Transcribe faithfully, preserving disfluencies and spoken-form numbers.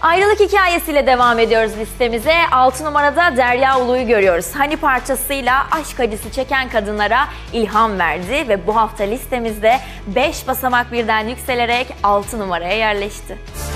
Ayrılık hikayesiyle devam ediyoruz listemize. altı numarada Derya Ulu'yu görüyoruz. Hani parçasıyla aşk acısı çeken kadınlara ilham verdi ve bu hafta listemizde beş basamak birden yükselerek altı numaraya yerleşti.